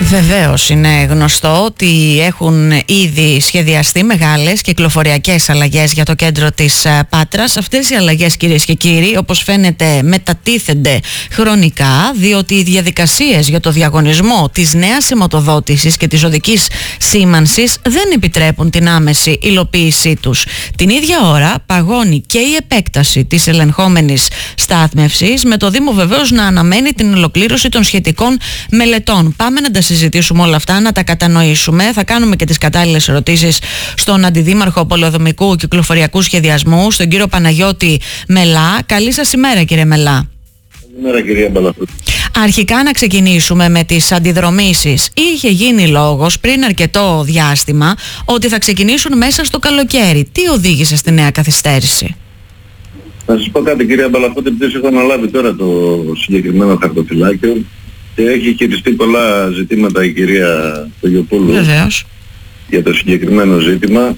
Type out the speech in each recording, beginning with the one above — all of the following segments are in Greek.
Βεβαίως είναι γνωστό ότι έχουν ήδη σχεδιαστεί μεγάλες κυκλοφοριακές αλλαγές για το κέντρο της Πάτρας. Αυτές οι αλλαγές, κυρίες και κύριοι, όπως φαίνεται μετατίθενται χρονικά, διότι οι διαδικασίες για το διαγωνισμό της νέας σηματοδότησης και της οδικής σήμανσης δεν επιτρέπουν την άμεση υλοποίησή τους. Την ίδια ώρα παγώνει και η επέκταση της ελεγχόμενης στάθμευσης, με το Δήμο βεβαίως να αναμένει την ολοκλήρωση των σχετικών μελετών. Πάμε να τα συζητήσουμε όλα αυτά, να τα κατανοήσουμε. Θα κάνουμε και τις κατάλληλες ερωτήσεις στον Αντιδήμαρχο Πολεοδομικού Κυκλοφοριακού Σχεδιασμού, στον κύριο Παναγιώτη Μελά. Καλή σας ημέρα, κύριε Μελά. Καλημέρα, κυρία Μπαλαφούτη. Αρχικά να ξεκινήσουμε με τις αντιδρομήσεις. Είχε γίνει λόγος πριν αρκετό διάστημα ότι θα ξεκινήσουν μέσα στο καλοκαίρι. Τι οδήγησε στη νέα καθυστέρηση? Να σας πω κάτι, κυρία Μπαλαφούτη, επειδή έχω αναλάβει τώρα το συγκεκριμένο χαρτοφυλάκιο και έχει χειριστεί πολλά ζητήματα η κυρία Τογιοπούλου. Βεβαίως. Για το συγκεκριμένο ζήτημα.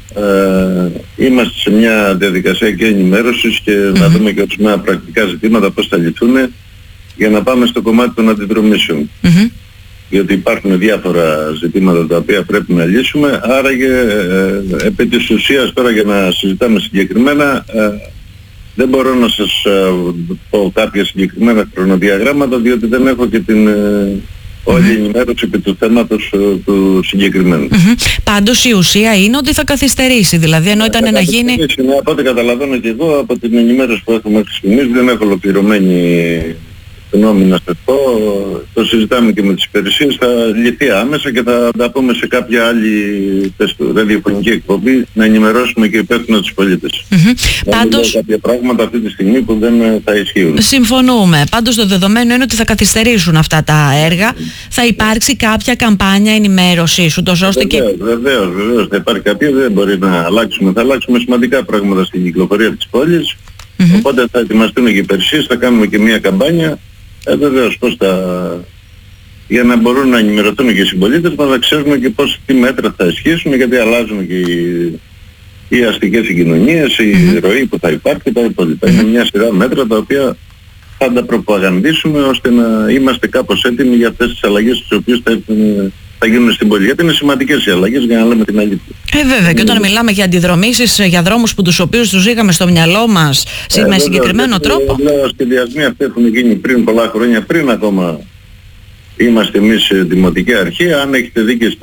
Είμαστε σε μια διαδικασία και ενημέρωσης και να δούμε και ορισμένα πρακτικά ζητήματα πώς θα λυθούν για να πάμε στο κομμάτι των αντιδρομήσεων. Γιατί υπάρχουν διάφορα ζητήματα τα οποία πρέπει να λύσουμε, άραγε επί της ουσίας τώρα, για να συζητάμε συγκεκριμένα, δεν μπορώ να σας πω κάποια συγκεκριμένα χρονοδιαγράμματα, διότι δεν έχω και την όλη η ενημέρωση επί του θέματος του συγκεκριμένου. Πάντως η ουσία είναι ότι θα καθυστερήσει, δηλαδή ενώ ήταν να γίνει... Από ό,τι καταλαβαίνω και εγώ από την ενημέρωση που έχουμε μέχρι στιγμής, δεν έχω ολοκληρωμένη γνώμη να σας πω. Το συζητάμε και με τις υπηρεσίες, θα λυθεί άμεσα και θα τα πούμε σε κάποια άλλη ραδιοφωνική εκπομπή, να ενημερώσουμε και υπεύθυνα τους πολίτες. Πάντως... κάποια πράγματα αυτή τη στιγμή που δεν θα ισχύουν. Συμφωνούμε. Πάντως το δεδομένο είναι ότι θα καθυστερήσουν αυτά τα έργα. Θα υπάρξει κάποια καμπάνια ενημέρωσης, ούτως ώστε και... Βεβαίως, θα υπάρχει κάποια, δεν μπορεί να αλλάξουμε. Θα αλλάξουμε σημαντικά πράγματα στην κυκλοφορία της πόλης. Οπότε θα ετοιμαστούν και οι υπηρεσίες, θα κάνουμε και μια καμπάνια. Βεβαίως, για να μπορούν να ενημερωθούν και οι συμπολίτες μας, να ξέρουμε και τι μέτρα θα ισχύσουν, γιατί αλλάζουν και οι αστικές συγκοινωνίες, η ροή που θα υπάρχει και τα υπόλοιπα. Είναι μια σειρά μέτρα τα οποία θα τα προπαγανδίσουμε ώστε να είμαστε κάπως έτοιμοι για αυτές τις αλλαγές τις οποίες θα γίνουν στην πόλη. Γιατί είναι σημαντικές οι αλλαγές, για να λέμε την αλήθεια. Βέβαια, και όταν μιλάμε για αντιδρομήσεις, για δρόμους που τους οποίους τους είχαμε στο μυαλό μας με συγκεκριμένο τρόπο. Οι σχεδιασμοί αυτοί έχουν γίνει πριν πολλά χρόνια, πριν ακόμα είμαστε εμείς δημοτική αρχή. Αν έχετε δει και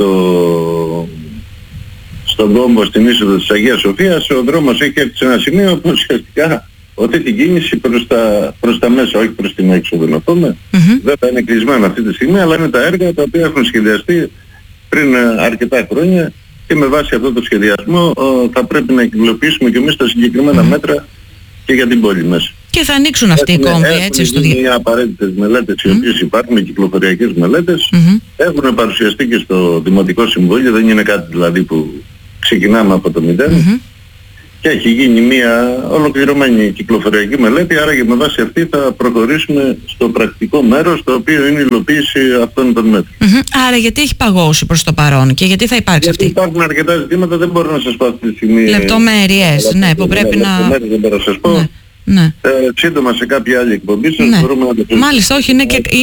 στον κόμπο στην είσοδο της Αγίας Σοφίας, ο δρόμος έχει έρθει σε ένα σημείο που ουσιαστικά ότι την κίνηση προς τα μέσα, όχι προς την έξοδο, να πούμε, δεν θα είναι κλεισμένο αυτή τη στιγμή, αλλά είναι τα έργα τα οποία έχουν σχεδιαστεί πριν αρκετά χρόνια και με βάση αυτό το σχεδιασμό θα πρέπει να υλοποιήσουμε και εμείς τα συγκεκριμένα μέτρα και για την πόλη μέσα. Και θα ανοίξουν αυτοί οι κόμποι, έτσι, στο Είναι οι απαραίτητες μελέτες οι οποίες υπάρχουν, οι κυκλοφοριακές μελέτες, έχουν παρουσιαστεί και στο Δημοτικό Συμβούλιο, δεν είναι κάτι δηλαδή που ξεκινάμε από το μηδέν. Και έχει γίνει μια ολοκληρωμένη κυκλοφοριακή μελέτη, άρα και με βάση αυτή θα προχωρήσουμε στο πρακτικό μέρος, το οποίο είναι η υλοποίηση αυτών των μέτρων. Άρα γιατί έχει παγώσει προς το παρόν και γιατί θα υπάρξει αυτή? Υπάρχουν αρκετά ζητήματα, δεν μπορώ να σας πω αυτή τη στιγμή. Λεπτομέρειες, ναι, που πρέπει να... Λεπτομέρειες δεν μπορώ να σας πω. Ναι. Σύντομα σε κάποια άλλη εκπομπή σας μπορούμε να το... Μάλιστα, όχι,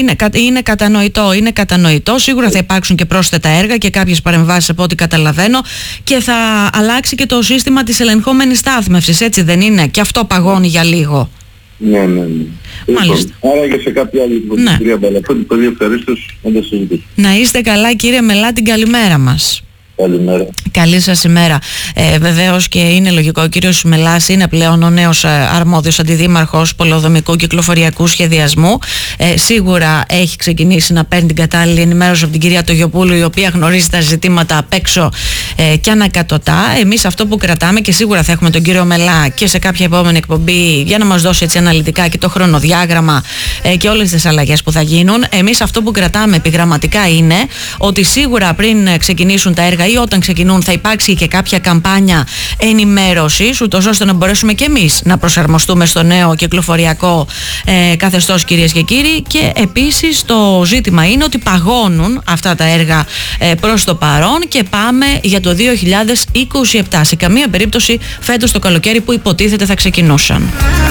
είναι κατανοητό. Σίγουρα θα υπάρξουν και πρόσθετα έργα και κάποιες παρεμβάσεις από ό,τι καταλαβαίνω, και θα αλλάξει και το σύστημα της ελεγχόμενης στάθμευσης, έτσι δεν είναι? Και αυτό παγώνει για λίγο. Ναι. Μάλιστα. Άρα και σε κάποια άλλη εκπομπή, κυρία Μπαλαφούτη, πολύ ευχαρίστως να το συζητήσουμε. Να είστε καλά, κύριε Μελά, την καλημέρα μας. Καλημέρα. Καλή σας ημέρα. Βεβαίως και είναι λογικό, ο κύριος Μελάς είναι πλέον ο νέος αρμόδιος αντιδήμαρχος Πολεοδομικού Κυκλοφοριακού Σχεδιασμού. Σίγουρα έχει ξεκινήσει να παίρνει την κατάλληλη ενημέρωση από την κυρία Τογιοπούλου, η οποία γνωρίζει τα ζητήματα απ' έξω και ανακατοτά. Εμείς αυτό που κρατάμε, και σίγουρα θα έχουμε τον κύριο Μελά και σε κάποια επόμενη εκπομπή για να μας δώσει έτσι αναλυτικά και το χρονοδιάγραμμα και όλες τις αλλαγές που θα γίνουν. Εμείς αυτό που κρατάμε επιγραμματικά είναι ότι σίγουρα πριν ξεκινήσουν τα έργα ή όταν ξεκινούν θα υπάρξει και κάποια καμπάνια ενημέρωσης, ούτως ώστε να μπορέσουμε και εμείς να προσαρμοστούμε στο νέο κυκλοφοριακό καθεστώς, κυρίες και κύριοι. Και επίσης το ζήτημα είναι ότι παγώνουν αυτά τα έργα προς το παρόν και πάμε για το 2027. Σε καμία περίπτωση φέτος το καλοκαίρι που υποτίθεται θα ξεκινούσαν.